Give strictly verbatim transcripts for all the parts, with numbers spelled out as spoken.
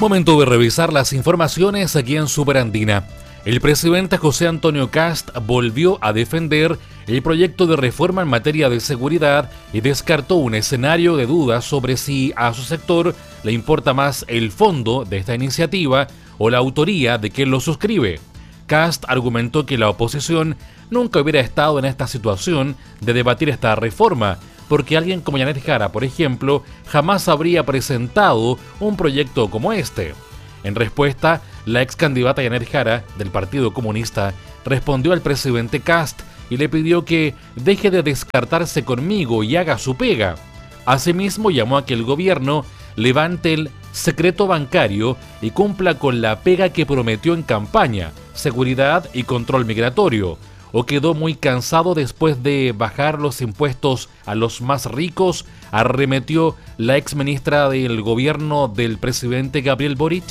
Momento de revisar las informaciones aquí en Superandina. El presidente José Antonio Kast volvió a defender el proyecto de reforma en materia de seguridad y descartó un escenario de dudas sobre si a su sector le importa más el fondo de esta iniciativa o la autoría de quien lo suscribe. Kast argumentó que la oposición nunca hubiera estado en esta situación de debatir esta reforma, porque alguien como Janet Jara, por ejemplo, jamás habría presentado un proyecto como este. En respuesta, la ex candidata Janet Jara, del Partido Comunista, respondió al presidente Kast y le pidió que deje de descartarse conmigo y haga su pega. Asimismo, llamó a que el gobierno levante el secreto bancario y cumpla con la pega que prometió en campaña, seguridad y control migratorio. ¿O quedó muy cansado después de bajar los impuestos a los más ricos?, arremetió la ex ministra del gobierno del presidente Gabriel Boric.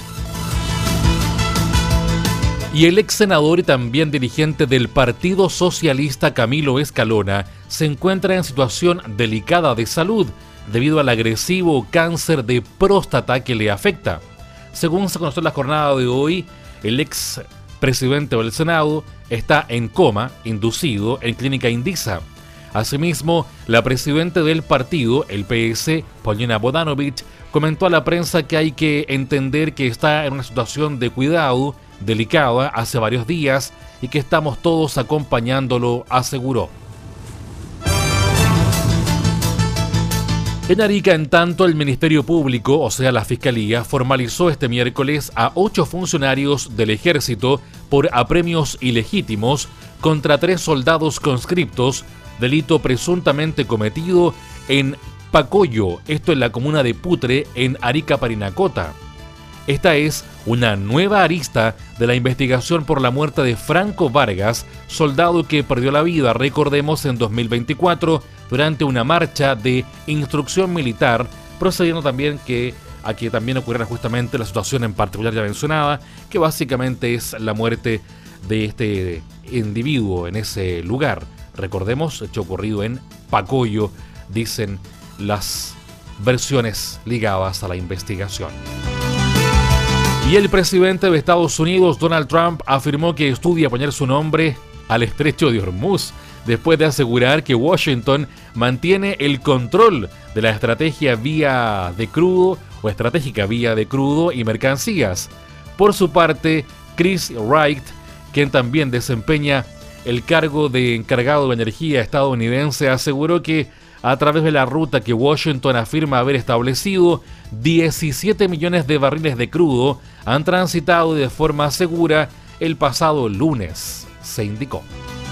Y el ex senador y también dirigente del Partido Socialista Camilo Escalona se encuentra en situación delicada de salud debido al agresivo cáncer de próstata que le afecta. Según se conoció en la jornada de hoy, el ex presidente del Senado está en coma inducido en Clínica Indisa. Asimismo, la presidenta del partido, el P S, Paulina Bodanovich, comentó a la prensa que hay que entender que está en una situación de cuidado delicada hace varios días y que estamos todos acompañándolo, aseguró. En Arica, en tanto, el Ministerio Público, o sea la Fiscalía, formalizó este miércoles a ocho funcionarios del Ejército por apremios ilegítimos contra tres soldados conscriptos, delito presuntamente cometido en Pacoyo, esto en la comuna de Putre, en Arica, Parinacota. Esta es una nueva arista de la investigación por la muerte de Franco Vargas, soldado que perdió la vida, recordemos, en dos mil veinticuatro durante una marcha de instrucción militar, procediendo también que a que también ocurriera justamente la situación en particular ya mencionada, que básicamente es la muerte de este individuo en ese lugar. Recordemos, hecho ocurrido en Pacoyo, dicen las versiones ligadas a la investigación. Y el presidente de Estados Unidos, Donald Trump, afirmó que estudia poner su nombre al estrecho de Hormuz, después de asegurar que Washington mantiene el control de la estrategia vía de crudo o estratégica vía de crudo y mercancías. Por su parte, Chris Wright, quien también desempeña el cargo de encargado de energía estadounidense, aseguró que a través de la ruta que Washington afirma haber establecido, diecisiete millones de barriles de crudo han transitado de forma segura el pasado lunes, se indicó.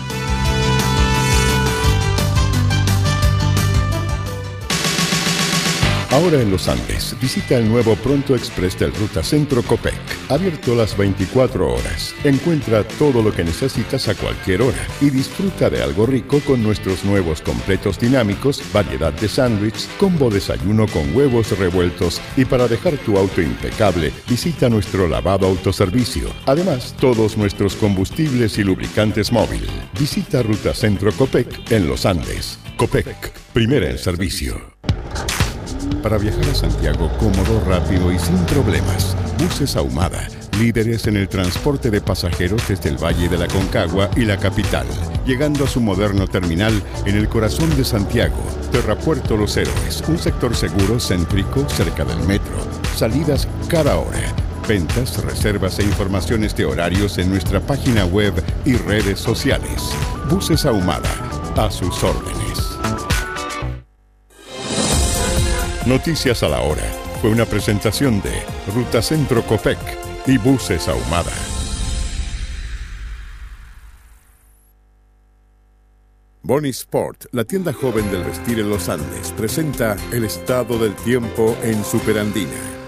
Ahora en los Andes, visita el nuevo Pronto Express del Ruta Centro Copec. Abierto las veinticuatro horas. Encuentra todo lo que necesitas a cualquier hora y disfruta de algo rico con nuestros nuevos completos dinámicos, variedad de sándwich, combo desayuno con huevos revueltos y para dejar tu auto impecable, visita nuestro lavado autoservicio. Además, todos nuestros combustibles y lubricantes móvil. Visita Ruta Centro Copec en los Andes. Copec, primera en servicio. Para viajar a Santiago cómodo, rápido y sin problemas. Buses Ahumada, líderes en el transporte de pasajeros desde el Valle de la Concagua y la capital, llegando a su moderno terminal en el corazón de Santiago. Terrapuerto Los Héroes, un sector seguro, céntrico, cerca del metro. Salidas cada hora. Ventas, reservas e informaciones de horarios en nuestra página web y redes sociales. Buses Ahumada, a sus órdenes. Noticias a la hora. Fue una presentación de Ruta Centro Copec y Buses Ahumada. Bonnie Sport, la tienda joven del vestir en los Andes, presenta el estado del tiempo en Superandina.